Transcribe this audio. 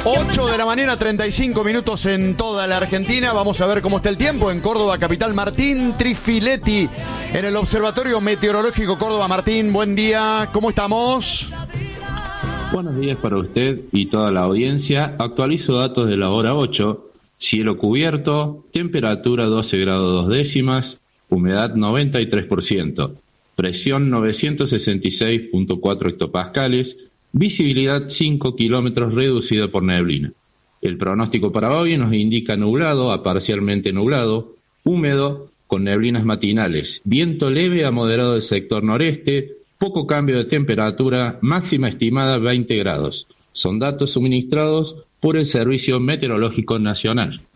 8 de la mañana, 35 minutos en toda la Argentina. Vamos a ver cómo está el tiempo en Córdoba capital. Martín Trifiletti en el Observatorio Meteorológico Córdoba. Martín, buen día, ¿cómo estamos? Buenos días para usted y toda la audiencia. Actualizo datos de la hora 8. Cielo cubierto, temperatura 12 grados 2 décimas, humedad 93%, presión 966.4 hectopascales, visibilidad 5 kilómetros reducida por neblina. El pronóstico para hoy nos indica nublado a parcialmente nublado, húmedo con neblinas matinales, viento leve a moderado del sector noreste, poco cambio de temperatura, máxima estimada 20 grados. Son datos suministrados por el Servicio Meteorológico Nacional.